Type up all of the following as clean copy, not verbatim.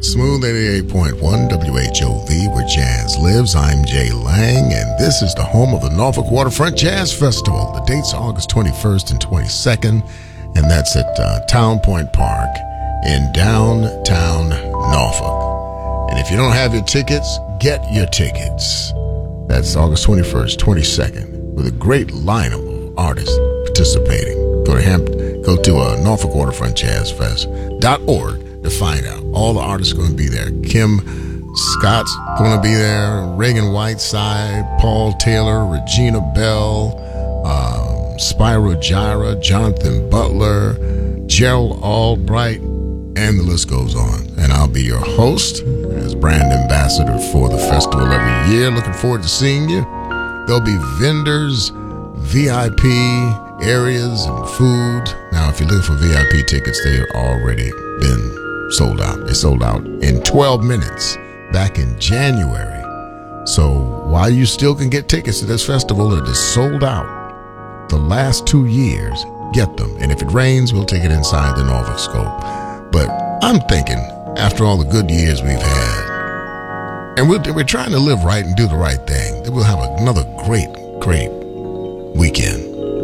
Smooth 88.1 WHOV, where jazz lives. I'm Jay Lang, and this is the home of the Norfolk Waterfront Jazz Festival. The dates are August 21st and 22nd, and that's at Town Point Park in downtown Norfolk. And if you don't have your tickets, get your tickets. That's August 21st, 22nd, with a great lineup of artists participating. Go to Norfolk Waterfront Jazz Fest.org to find out. All the artists are going to be there. Kim Scott's going to be there. Reagan Whiteside, Paul Taylor, Regina Bell, Spyro Gyra, Jonathan Butler, Gerald Albright, and the list goes on. And I'll be your host as brand ambassador for the festival every year. Looking forward to seeing you. There'll be vendors, VIP areas, and food. Now, if you're looking for VIP tickets, they have already been sold out. They sold out in 12 minutes back in January. So while you still can get tickets to this festival, it is sold out. The last 2 years, get them. And if it rains, we'll take it inside the Norfolk Scope. But I'm thinking, after all the good years we've had, and we're trying to live right and do the right thing, that we'll have another great weekend.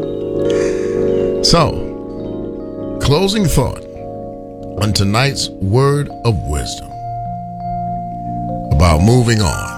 So, closing thought on tonight's word of wisdom about moving on.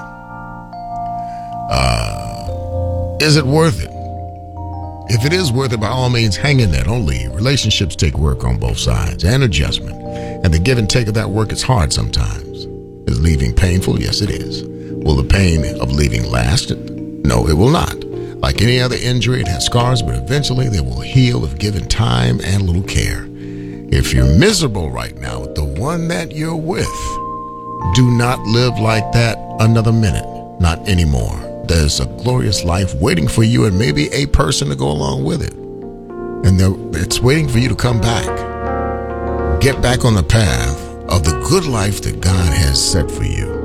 Is it worth it? If it is worth it, by all means, hang in there. Don't leave. Relationships take work on both sides and adjustment. And the give and take of that work is hard sometimes. Is leaving painful? Yes, it is. Will the pain of leaving last? No, it will not. Like any other injury, it has scars, but eventually they will heal if given time and a little care. If you're miserable right now with the one that you're with, do not live like that another minute. Not anymore. There's a glorious life waiting for you and maybe a person to go along with it. And it's waiting for you to come back. Get back on the path of the good life that God has set for you.